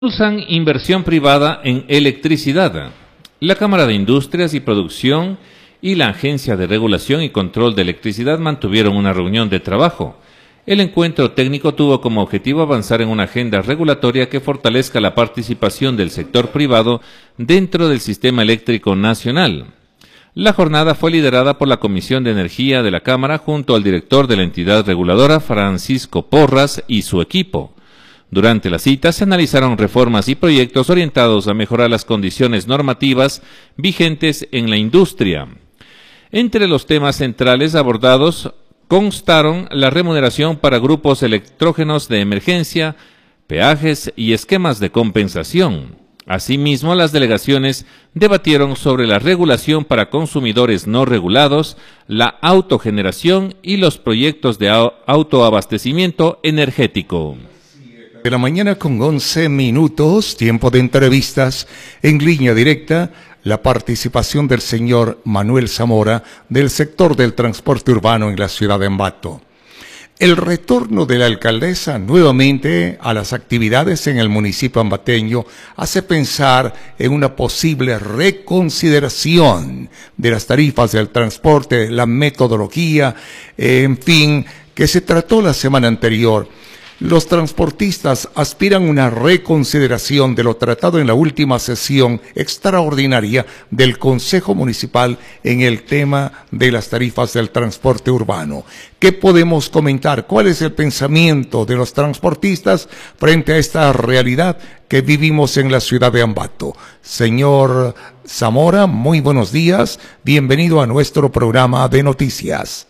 Impulsan inversión privada en electricidad. La Cámara de Industrias y Producción y la Agencia de Regulación y Control de Electricidad mantuvieron una reunión de trabajo. El encuentro técnico tuvo como objetivo avanzar en una agenda regulatoria que fortalezca la participación del sector privado dentro del sistema eléctrico nacional. La jornada fue liderada por la Comisión de Energía de la Cámara junto al director de la entidad reguladora, Francisco Porras, y su equipo. Durante la cita se analizaron reformas y proyectos orientados a mejorar las condiciones normativas vigentes en la industria. Entre los temas centrales abordados constaron la remuneración para grupos electrógenos de emergencia, peajes y esquemas de compensación. Asimismo, las delegaciones debatieron sobre la regulación para consumidores no regulados, la autogeneración y los proyectos de autoabastecimiento energético. De la mañana con 11 minutos, tiempo de entrevistas en línea directa, la participación del señor Manuel Zamora del sector del transporte urbano en la ciudad de Ambato. El retorno de la alcaldesa nuevamente a las actividades en el municipio ambateño hace pensar en una posible reconsideración de las tarifas del transporte, la metodología, en fin, que se trató la semana anterior. Los transportistas aspiran a una reconsideración de lo tratado en la última sesión extraordinaria del Consejo Municipal en el tema de las tarifas del transporte urbano. ¿Qué podemos comentar? ¿Cuál es el pensamiento de los transportistas frente a esta realidad que vivimos en la ciudad de Ambato? Señor Zamora, muy buenos días. Bienvenido a nuestro programa de noticias.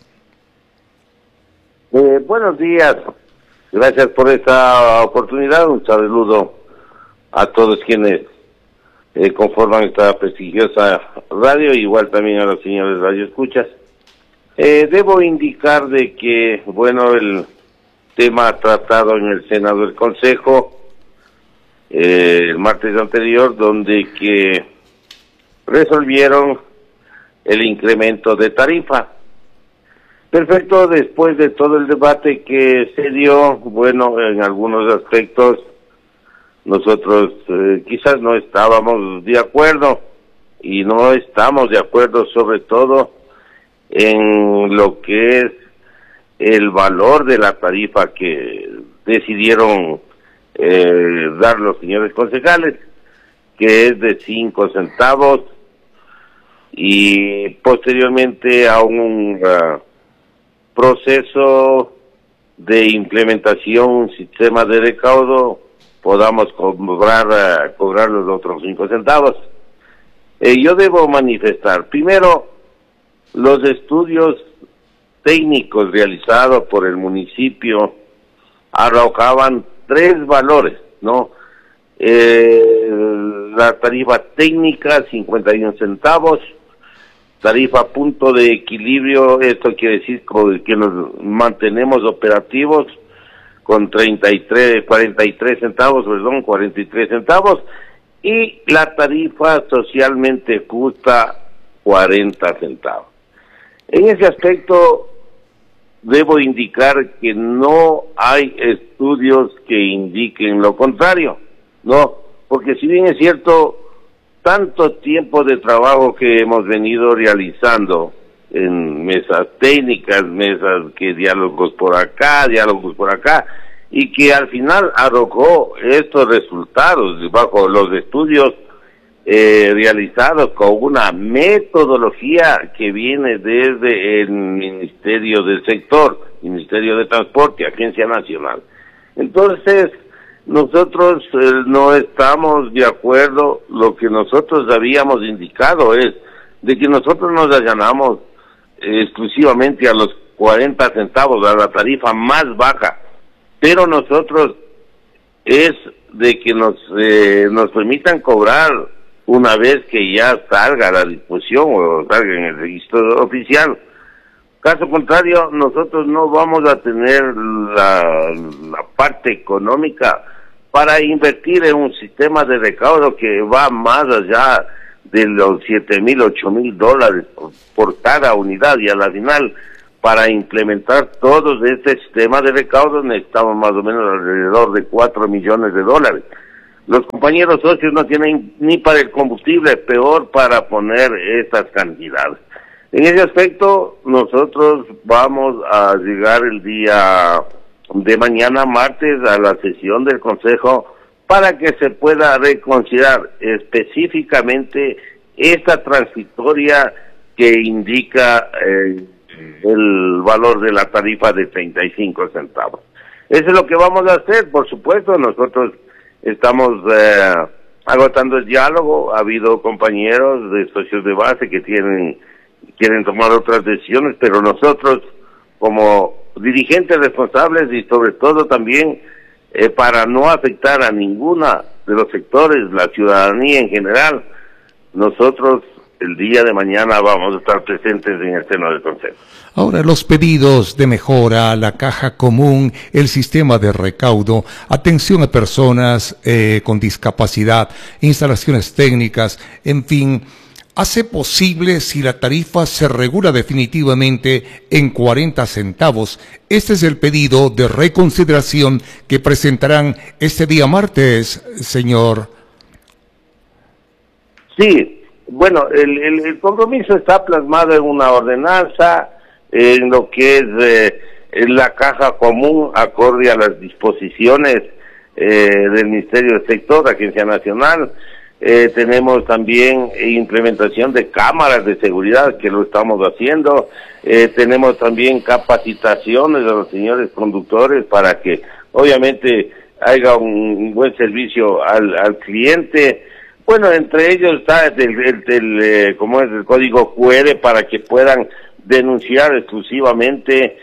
Buenos días. Gracias por esta oportunidad. Un saludo a todos quienes conforman esta prestigiosa radio, igual también a los señores radioescuchas. Debo indicar de que, bueno, el tema tratado en el Senado del Consejo el martes anterior, donde que resolvieron el incremento de tarifa. Perfecto, después de todo el debate que se dio, bueno, en algunos aspectos nosotros quizás no estábamos de acuerdo, y no estamos de acuerdo sobre todo en lo que es el valor de la tarifa que decidieron dar los señores concejales, que es de 5 centavos, y posteriormente a un proceso de implementación, un sistema de recaudo, podamos cobrar los otros 5 centavos. Yo debo manifestar, primero, los estudios técnicos realizados por el municipio arrojaban 3 valores, ¿no? La tarifa técnica, 51 centavos, tarifa punto de equilibrio, esto quiere decir que nos mantenemos operativos con 43 centavos, y la tarifa socialmente justa, 40 centavos. En ese aspecto debo indicar que no hay estudios que indiquen lo contrario, ¿no? Porque si bien es cierto, tanto tiempo de trabajo que hemos venido realizando en mesas técnicas, mesas que diálogos por acá, y que al final arrojó estos resultados bajo los estudios realizados con una metodología que viene desde el Ministerio del Sector, Ministerio de Transporte, Agencia Nacional. Entonces, nosotros no estamos de acuerdo. Lo que nosotros habíamos indicado es de que nosotros nos allanamos exclusivamente a los 40 centavos, a la tarifa más baja, pero nosotros es de que nos permitan cobrar una vez que ya salga la disposición o salga en el registro oficial. Caso contrario, nosotros no vamos a tener la parte económica para invertir en un sistema de recaudo que va más allá de los $7,000, $8,000 por cada unidad, y a la final, para implementar todo este sistema de recaudo necesitamos más o menos alrededor de $4 millones. Los compañeros socios no tienen ni para el combustible, peor para poner estas cantidades. En ese aspecto, nosotros vamos a llegar el día de mañana, martes, a la sesión del Consejo para que se pueda reconsiderar específicamente esta transitoria que indica el valor de la tarifa de 35 centavos. Eso es lo que vamos a hacer, por supuesto. Nosotros estamos agotando el diálogo. Ha habido compañeros de socios de base que quieren tomar otras decisiones, pero nosotros, como dirigentes responsables y sobre todo también para no afectar a ninguna de los sectores, la ciudadanía en general, nosotros el día de mañana vamos a estar presentes en el seno del Consejo. Ahora, los pedidos de mejora, la caja común, el sistema de recaudo, atención a personas con discapacidad, instalaciones técnicas, en fin, ¿hace posible si la tarifa se regula definitivamente en 40 centavos? Este es el pedido de reconsideración que presentarán este día martes, señor. Sí. Bueno, el compromiso está plasmado en una ordenanza, en lo que es la caja común, acorde a las disposiciones del Ministerio del Sector, Agencia Nacional. Tenemos también implementación de cámaras de seguridad, que lo estamos haciendo. Tenemos también capacitaciones a los señores conductores para que, obviamente, haya un buen servicio al cliente. Bueno, entre ellos está como es el código QR para que puedan denunciar exclusivamente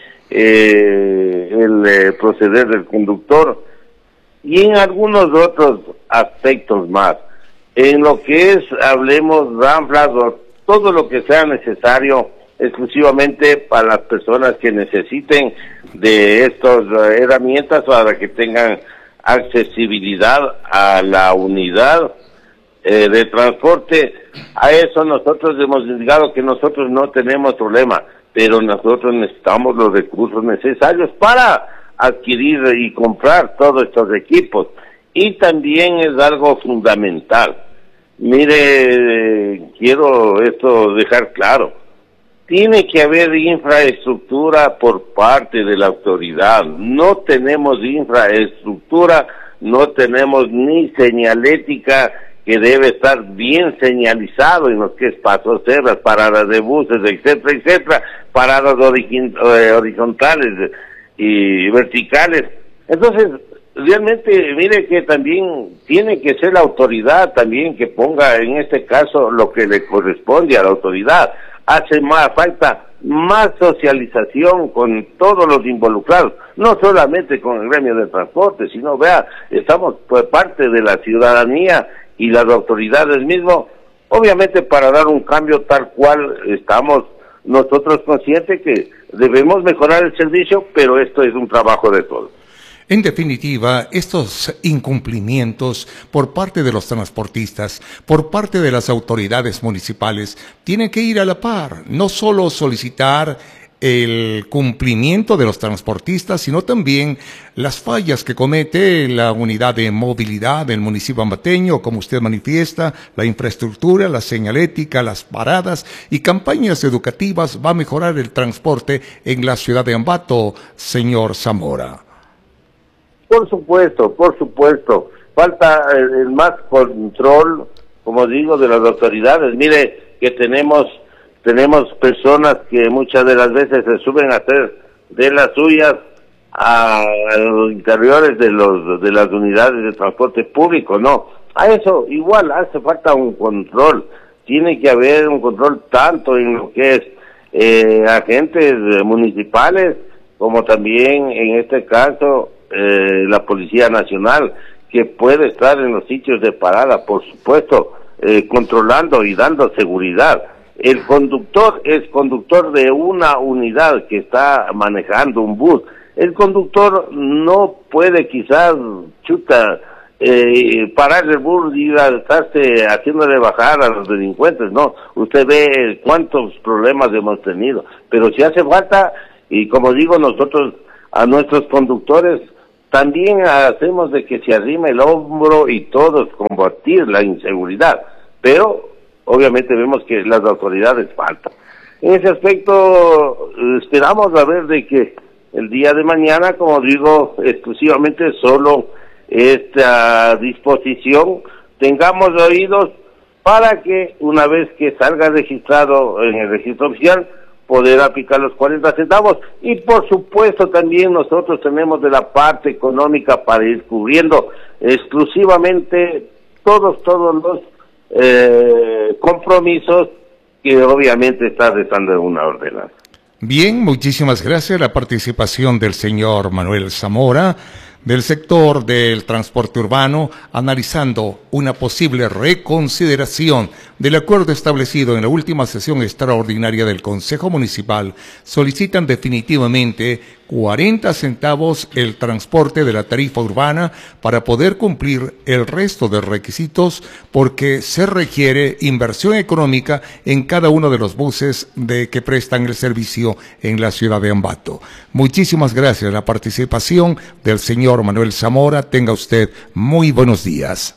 el proceder del conductor y en algunos otros aspectos más. En lo que es, hablemos, ramplas o todo lo que sea necesario exclusivamente para las personas que necesiten de estas herramientas para que tengan accesibilidad a la unidad de transporte. A eso nosotros hemos indicado que nosotros no tenemos problema, pero nosotros necesitamos los recursos necesarios para adquirir y comprar todos estos equipos. Y también es algo fundamental. Mire, quiero esto dejar claro. Tiene que haber infraestructura por parte de la autoridad. No tenemos infraestructura, no tenemos ni señalética que debe estar bien señalizado en lo que es pasos, cerras, paradas de buses, etcétera, etcétera, paradas horizontales y verticales. Entonces, realmente, mire que también tiene que ser la autoridad también que ponga en este caso lo que le corresponde a la autoridad. Hace falta más socialización con todos los involucrados, no solamente con el gremio de transporte, sino, vea, estamos por parte de la ciudadanía y las autoridades mismas, obviamente para dar un cambio tal cual estamos nosotros conscientes que debemos mejorar el servicio, pero esto es un trabajo de todos. En definitiva, estos incumplimientos por parte de los transportistas, por parte de las autoridades municipales, tienen que ir a la par, no solo solicitar el cumplimiento de los transportistas, sino también las fallas que comete la unidad de movilidad del municipio ambateño, como usted manifiesta, la infraestructura, la señalética, las paradas y campañas educativas va a mejorar el transporte en la ciudad de Ambato, señor Zamora. Por supuesto, por supuesto. Falta el más control, como digo, de las autoridades. Mire que tenemos personas que muchas de las veces se suben a hacer de las suyas a los interiores de las unidades de transporte público, no. A eso igual hace falta un control. Tiene que haber un control tanto en lo que es agentes municipales como también en este caso la Policía Nacional, que puede estar en los sitios de parada, por supuesto, controlando y dando seguridad. El conductor es conductor de una unidad que está manejando un bus. El conductor no puede quizás, parar el bus y estarse haciéndole bajar a los delincuentes, no. Usted ve cuántos problemas hemos tenido, pero si hace falta, y como digo, nosotros a nuestros conductores también hacemos de que se arrime el hombro y todos combatir la inseguridad, pero obviamente vemos que las autoridades faltan. En ese aspecto esperamos a ver de que el día de mañana, como digo, exclusivamente solo esta disposición, tengamos oídos para que una vez que salga registrado en el registro oficial, poder aplicar los 40 centavos. Y por supuesto también nosotros tenemos de la parte económica para ir cubriendo exclusivamente todos los compromisos que obviamente está restando en una ordenanza. Bien, muchísimas gracias. La participación del señor Manuel Zamora, del sector del transporte urbano, analizando una posible reconsideración del acuerdo establecido en la última sesión extraordinaria del Consejo Municipal. Solicitan definitivamente 40 centavos el transporte de la tarifa urbana para poder cumplir el resto de requisitos, porque se requiere inversión económica en cada uno de los buses que prestan el servicio en la ciudad de Ambato. Muchísimas gracias. La participación del señor Manuel Zamora. Tenga usted muy buenos días.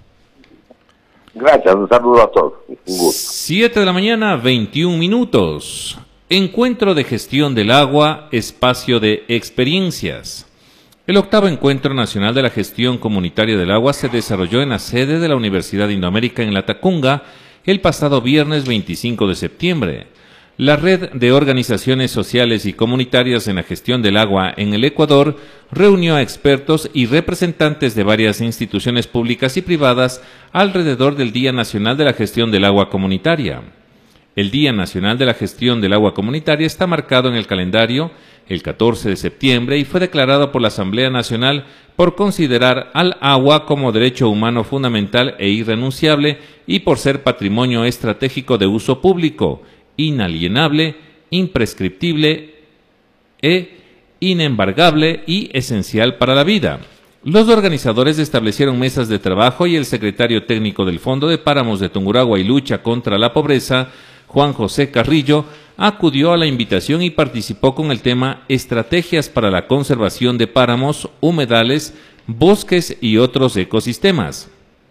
Gracias, un saludo a todos. Un gusto. 7 de la mañana, 21 minutos. Encuentro de gestión del agua, espacio de experiencias. El 8º Encuentro Nacional de la Gestión Comunitaria del Agua se desarrolló en la sede de la Universidad Indoamérica en Latacunga el pasado viernes 25 de septiembre. La Red de Organizaciones Sociales y Comunitarias en la Gestión del Agua en el Ecuador reunió a expertos y representantes de varias instituciones públicas y privadas alrededor del Día Nacional de la Gestión del Agua Comunitaria. El Día Nacional de la Gestión del Agua Comunitaria está marcado en el calendario el 14 de septiembre y fue declarado por la Asamblea Nacional por considerar al agua como derecho humano fundamental e irrenunciable y por ser patrimonio estratégico de uso público, inalienable, imprescriptible e inembargable y esencial para la vida. Los organizadores establecieron mesas de trabajo y el secretario técnico del Fondo de Páramos de Tungurahua y Lucha contra la Pobreza, Juan José Carrillo, acudió a la invitación y participó con el tema Estrategias para la conservación de páramos, humedales, bosques y otros ecosistemas.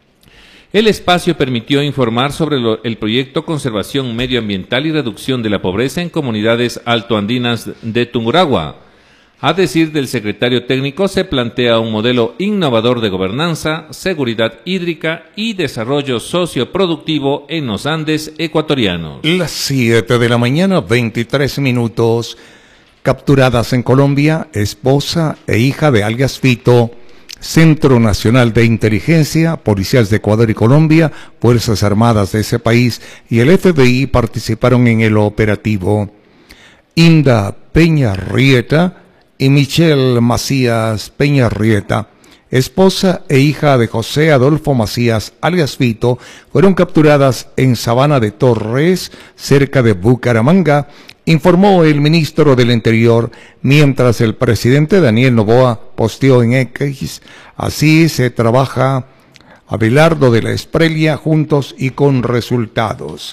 El espacio permitió informar sobre el proyecto Conservación Medioambiental y Reducción de la Pobreza en Comunidades Altoandinas de Tungurahua. A decir del secretario técnico, se plantea un modelo innovador de gobernanza, seguridad hídrica y desarrollo socioproductivo en los Andes ecuatorianos. Las 7 de la mañana, 23 minutos. Capturadas en Colombia, esposa e hija de alias Fito. Centro Nacional de Inteligencia, policías de Ecuador y Colombia, Fuerzas Armadas de ese país y el FBI participaron en el operativo. Inda Peña Rieta y Michelle Macías Peña Rieta, esposa e hija de José Adolfo Macías, alias Fito, fueron capturadas en Sabana de Torres, cerca de Bucaramanga, informó el ministro del Interior, mientras el presidente Daniel Noboa posteó en X: así se trabaja Abelardo de la Esprelia juntos y con resultados.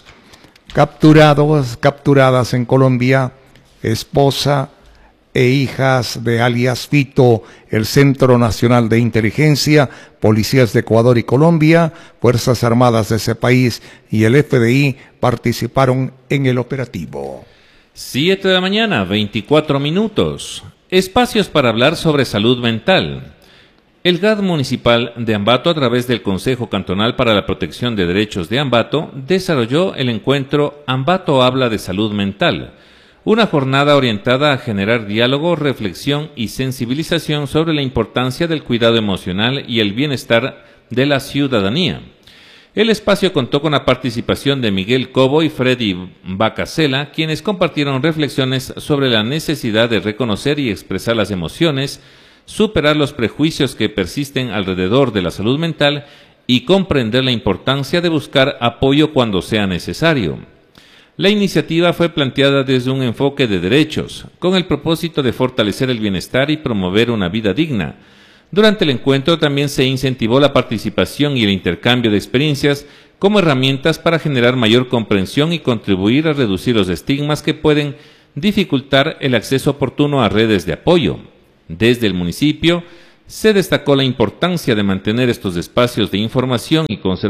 Capturadas en Colombia, esposa e hijas de alias Fito, el Centro Nacional de Inteligencia, policías de Ecuador y Colombia, Fuerzas Armadas de ese país y el FBI participaron en el operativo. 7 de la mañana, 24 minutos. Espacios para hablar sobre salud mental. El GAD municipal de Ambato, a través del Consejo Cantonal para la Protección de Derechos de Ambato, desarrolló el encuentro Ambato habla de salud mental, una jornada orientada a generar diálogo, reflexión y sensibilización sobre la importancia del cuidado emocional y el bienestar de la ciudadanía. El espacio contó con la participación de Miguel Cobo y Freddy Bacasela, quienes compartieron reflexiones sobre la necesidad de reconocer y expresar las emociones, superar los prejuicios que persisten alrededor de la salud mental y comprender la importancia de buscar apoyo cuando sea necesario. La iniciativa fue planteada desde un enfoque de derechos, con el propósito de fortalecer el bienestar y promover una vida digna. Durante el encuentro también se incentivó la participación y el intercambio de experiencias como herramientas para generar mayor comprensión y contribuir a reducir los estigmas que pueden dificultar el acceso oportuno a redes de apoyo. Desde el municipio Se destacó la importancia de mantener estos espacios de información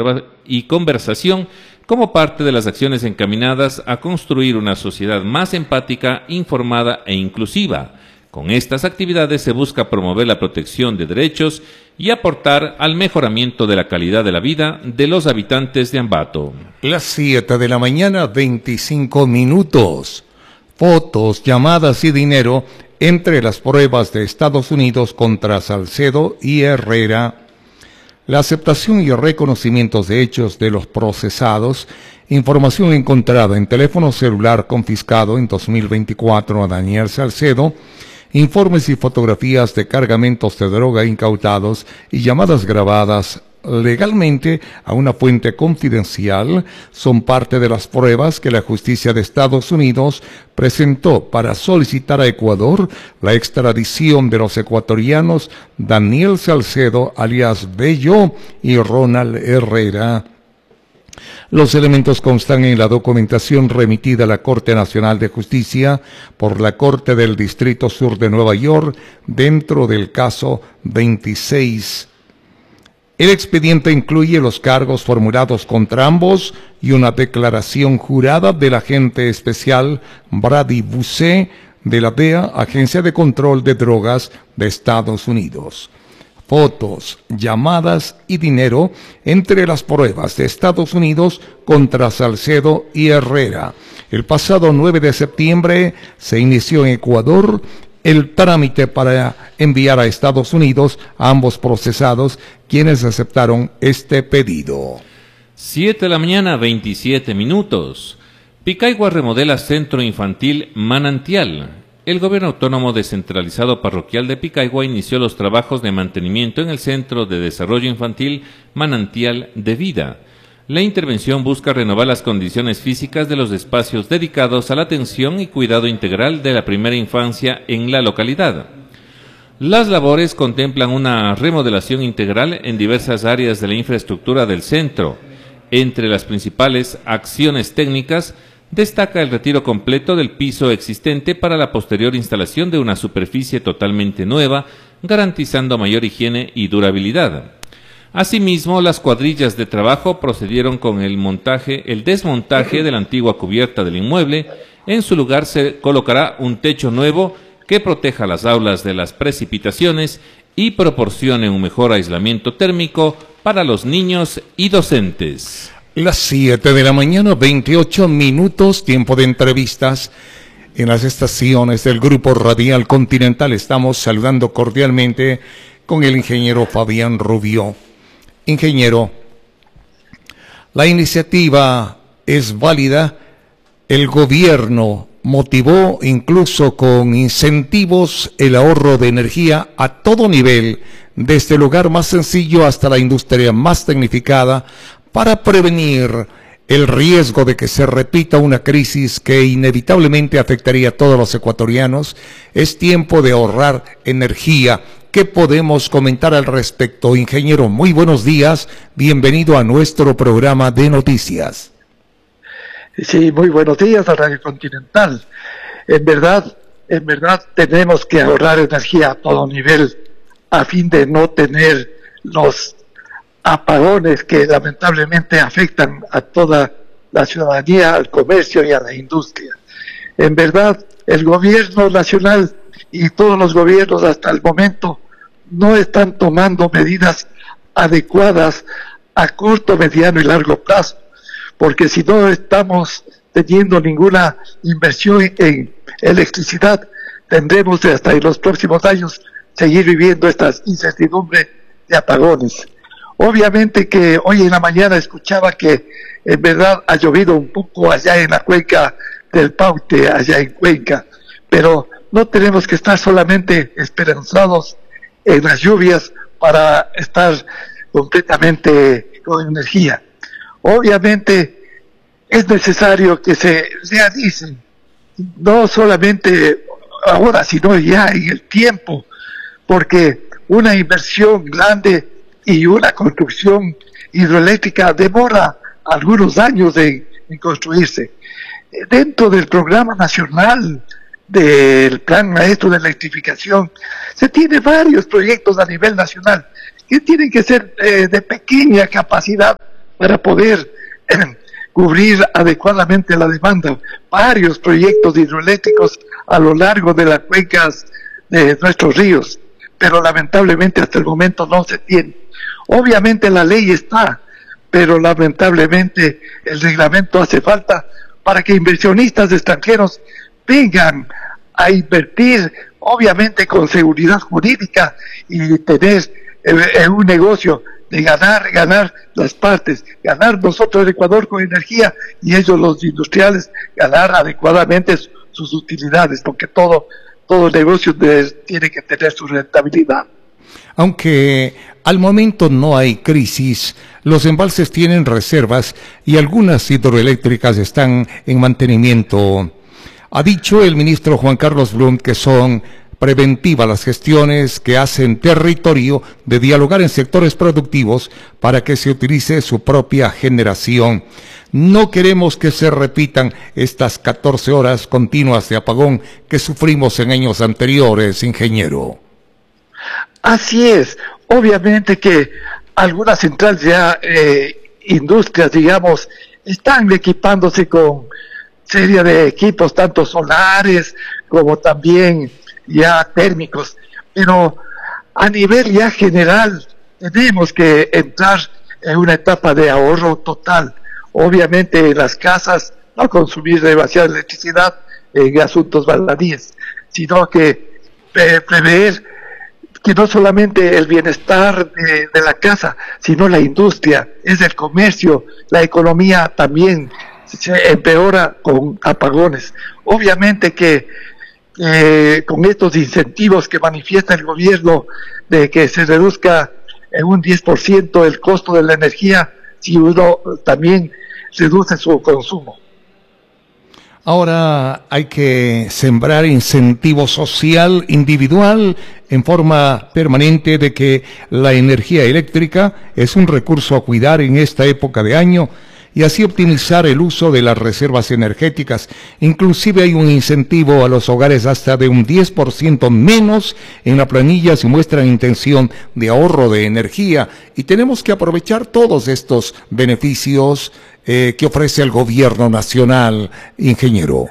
y conversación como parte de las acciones encaminadas a construir una sociedad más empática, informada e inclusiva. Con estas actividades se busca promover la protección de derechos y aportar al mejoramiento de la calidad de la vida de los habitantes de Ambato. Las 7 de la mañana, 25 minutos. Fotos, llamadas y dinero entre las pruebas de Estados Unidos contra Salcedo y Herrera. La aceptación y reconocimientos de hechos de los procesados, información encontrada en teléfono celular confiscado en 2024 a Daniel Salcedo, informes y fotografías de cargamentos de droga incautados y llamadas grabadas legalmente a una fuente confidencial son parte de las pruebas que la justicia de Estados Unidos presentó para solicitar a Ecuador la extradición de los ecuatorianos Daniel Salcedo alias Bello y Ronald Herrera. Los elementos constan en la documentación remitida a la Corte Nacional de Justicia por la Corte del Distrito Sur de Nueva York dentro del caso 26. El expediente incluye los cargos formulados contra ambos y una declaración jurada del agente especial Brady Busse de la DEA, Agencia de Control de Drogas de Estados Unidos. Fotos, llamadas y dinero entre las pruebas de Estados Unidos contra Salcedo y Herrera. El pasado 9 de septiembre se inició en Ecuador el trámite para enviar a Estados Unidos a ambos procesados, quienes aceptaron este pedido. 7 de la mañana, 27 minutos. Picaigua remodela Centro Infantil Manantial. El Gobierno Autónomo Descentralizado Parroquial de Picaigua inició los trabajos de mantenimiento en el Centro de Desarrollo Infantil Manantial de Vida. La intervención busca renovar las condiciones físicas de los espacios dedicados a la atención y cuidado integral de la primera infancia en la localidad. Las labores contemplan una remodelación integral en diversas áreas de la infraestructura del centro. Entre las principales acciones técnicas, destaca el retiro completo del piso existente para la posterior instalación de una superficie totalmente nueva, garantizando mayor higiene y durabilidad. Asimismo, las cuadrillas de trabajo procedieron con el desmontaje de la antigua cubierta del inmueble. En su lugar se colocará un techo nuevo que proteja las aulas de las precipitaciones y proporcione un mejor aislamiento térmico para los niños y docentes. Las 7 de la mañana, 28 minutos, tiempo de entrevistas en las estaciones del Grupo Radial Continental. Estamos saludando cordialmente con el ingeniero Fabián Rubio. Ingeniero, la iniciativa es válida. El gobierno motivó incluso con incentivos el ahorro de energía a todo nivel, desde el hogar más sencillo hasta la industria más tecnificada, para prevenir el riesgo de que se repita una crisis que inevitablemente afectaría a todos los ecuatorianos. Es tiempo de ahorrar energía. ¿Qué podemos comentar al respecto, ingeniero? Muy buenos días, bienvenido a nuestro programa de noticias. Sí, muy buenos días a Radio Continental. En verdad tenemos que ahorrar energía a todo nivel a fin de no tener los apagones que lamentablemente afectan a toda la ciudadanía, al comercio y a la industria. En verdad, el gobierno nacional y todos los gobiernos hasta el momento no están tomando medidas adecuadas a corto, mediano y largo plazo, porque si no estamos teniendo ninguna inversión en electricidad, tendremos hasta en los próximos años seguir viviendo estas incertidumbres de apagones. Obviamente que hoy en la mañana escuchaba que en verdad ha llovido un poco allá en la cuenca del Paute, allá en Cuenca, pero no tenemos que estar solamente esperanzados en las lluvias para estar completamente con energía. Obviamente es necesario que se realicen, no solamente ahora, sino ya en el tiempo, porque una inversión grande y una construcción hidroeléctrica demora algunos años en construirse. Dentro del programa nacional del Plan Maestro de Electrificación, se tiene varios proyectos a nivel nacional que tienen que ser de pequeña capacidad para poder cubrir adecuadamente la demanda. Varios proyectos hidroeléctricos a lo largo de las cuencas de nuestros ríos, pero lamentablemente hasta el momento no se tiene. Obviamente la ley está, pero lamentablemente el reglamento hace falta para que inversionistas extranjeros vengan a invertir, obviamente con seguridad jurídica, y tener un negocio de ganar las partes, ganar nosotros en Ecuador con energía y ellos los industriales ganar adecuadamente sus utilidades, porque todo negocio tiene que tener su rentabilidad. Aunque al momento no hay crisis, los embalses tienen reservas y algunas hidroeléctricas están en mantenimiento. Ha dicho el ministro Juan Carlos Blum que son preventivas las gestiones que hacen territorio de dialogar en sectores productivos para que se utilice su propia generación. No queremos que se repitan estas 14 horas continuas de apagón que sufrimos en años anteriores, ingeniero. Así es, obviamente que algunas centrales ya, industrias, digamos, están equipándose con serie de equipos, tanto solares como también ya térmicos, pero a nivel ya general tenemos que entrar en una etapa de ahorro total. Obviamente en las casas no consumir demasiada electricidad en asuntos baladíes, sino que prever que no solamente el bienestar de la casa, sino la industria, es el comercio, la economía también se empeora con apagones. Obviamente que con estos incentivos que manifiesta el gobierno de que se reduzca en un 10% el costo de la energía, si uno también reduce su consumo. Ahora hay que sembrar incentivo social individual en forma permanente de que la energía eléctrica es un recurso a cuidar en esta época de año y así optimizar el uso de las reservas energéticas. Inclusive hay un incentivo a los hogares hasta de un 10% menos en la planilla si muestran intención de ahorro de energía. Y tenemos que aprovechar todos estos beneficios que ofrece el gobierno nacional, ingeniero.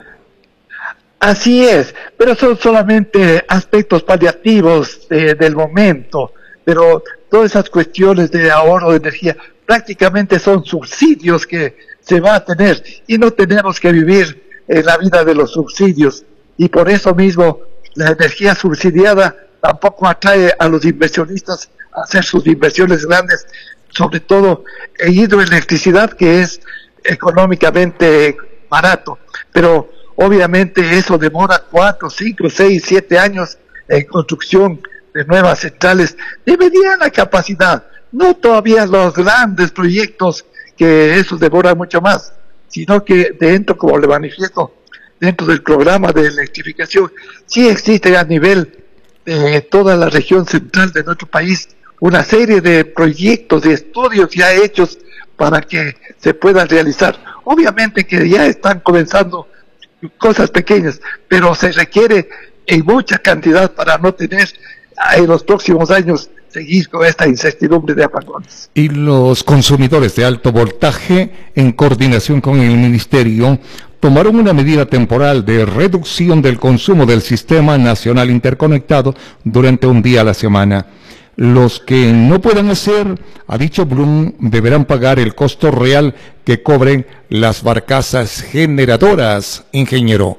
Así es, pero son solamente aspectos paliativos del momento, pero todas esas cuestiones de ahorro de energía prácticamente son subsidios que se va a tener y no tenemos que vivir en la vida de los subsidios, y por eso mismo la energía subsidiada tampoco atrae a los inversionistas a hacer sus inversiones grandes, sobre todo en hidroelectricidad, que es económicamente barato, pero obviamente eso demora 4, 5, 6, 7 años en construcción de nuevas centrales de mediana capacidad, no todavía los grandes proyectos que eso demora mucho más, sino que dentro, como le manifiesto, dentro del programa de electrificación, sí existe a nivel de toda la región central de nuestro país una serie de proyectos, de estudios ya hechos para que se puedan realizar. Obviamente que ya están comenzando cosas pequeñas, pero se requiere en mucha cantidad para no tener en los próximos años seguir con esta incertidumbre de apagones. Y los consumidores de alto voltaje, en coordinación con el Ministerio, tomaron una medida temporal de reducción del consumo del Sistema Nacional Interconectado durante un día a la semana. Los que no puedan hacer, ha dicho Blum, deberán pagar el costo real que cobren las barcazas generadoras, ingeniero.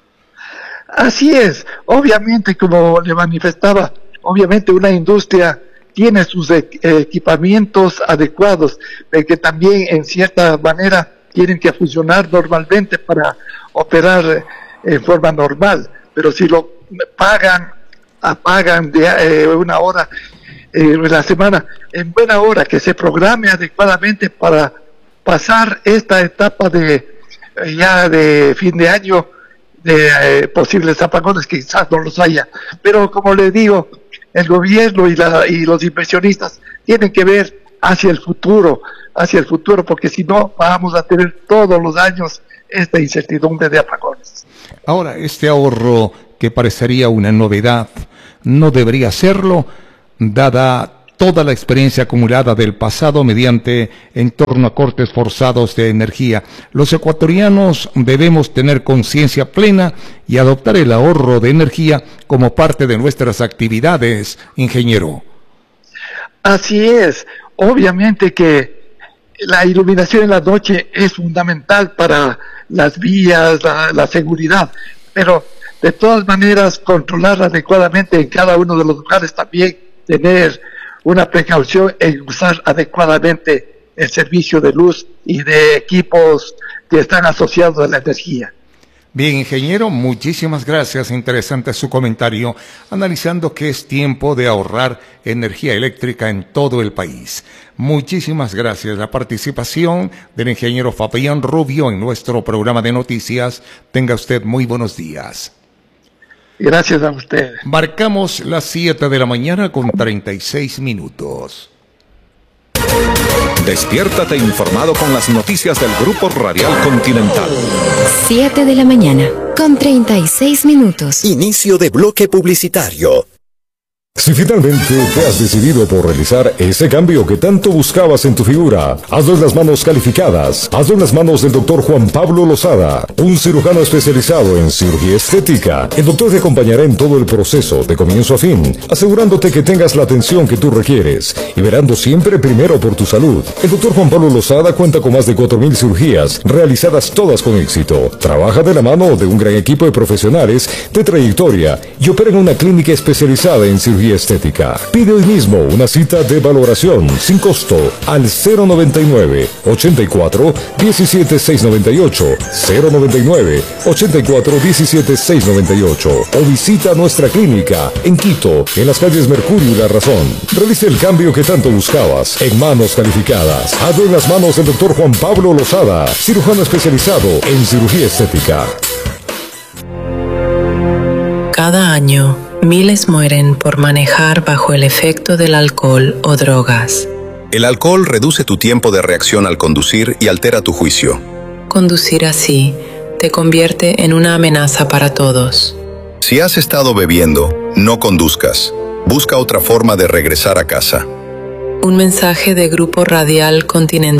Así es, obviamente, como le manifestaba, obviamente una industria tiene sus equipamientos adecuados, que también en cierta manera tienen que funcionar normalmente para operar en forma normal, pero si lo apagan de una hora en la semana, en buena hora, que se programe adecuadamente para pasar esta etapa de ya de fin de año, de posibles apagones, que quizás no los haya, pero como le digo, el gobierno y los inversionistas tienen que ver hacia el futuro, porque si no vamos a tener todos los años esta incertidumbre de apagones. Ahora, este ahorro que parecería una novedad, no debería serlo, dada toda la experiencia acumulada del pasado mediante en torno a cortes forzados de energía. Los ecuatorianos debemos tener conciencia plena y adoptar el ahorro de energía como parte de nuestras actividades, ingeniero. Así es, obviamente que la iluminación en la noche es fundamental para las vías, la seguridad, pero de todas maneras controlar adecuadamente en cada uno de los lugares, también tener una precaución en usar adecuadamente el servicio de luz y de equipos que están asociados a la energía. Bien, ingeniero, muchísimas gracias. Interesante su comentario, analizando que es tiempo de ahorrar energía eléctrica en todo el país. Muchísimas gracias. La participación del ingeniero Fabián Rubio en nuestro programa de noticias. Tenga usted muy buenos días. Gracias a ustedes. Marcamos las 7 de la mañana con 36 minutos. Despiértate informado con las noticias del Grupo Radial Continental. 7 de la mañana con 36 minutos. Inicio de bloque publicitario. Si finalmente te has decidido por realizar ese cambio que tanto buscabas en tu figura, hazlo en las manos calificadas. Hazlo en las manos del Dr. Juan Pablo Lozada, un cirujano especializado en cirugía estética. El doctor te acompañará en todo el proceso, de comienzo a fin, asegurándote que tengas la atención que tú requieres y verando siempre primero por tu salud. El Dr. Juan Pablo Lozada cuenta con más de 4.000 cirugías, realizadas todas con éxito. Trabaja de la mano de un gran equipo de profesionales de trayectoria y opera en una clínica especializada en cirugía estética. Pide hoy mismo una cita de valoración sin costo al 099 84 17 698 099 84 17 698 o visita nuestra clínica en Quito, en las calles Mercurio y La Razón. Realice el cambio que tanto buscabas en manos calificadas. Hazlo en las manos del Dr. Juan Pablo Lozada, cirujano especializado en cirugía estética. Cada año, miles mueren por manejar bajo el efecto del alcohol o drogas. El alcohol reduce tu tiempo de reacción al conducir y altera tu juicio. Conducir así te convierte en una amenaza para todos. Si has estado bebiendo, no conduzcas. Busca otra forma de regresar a casa. Un mensaje de Grupo Radial Continental.